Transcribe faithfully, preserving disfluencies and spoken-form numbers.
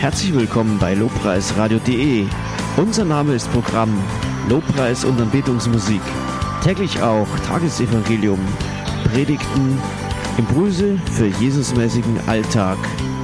Herzlich willkommen bei lobpreisradio punkt de. Unser Name ist Programm Lobpreis und Anbetungsmusik. Täglich auch Tagesevangelium, Predigten, Impulse für Jesusmäßigen Alltag.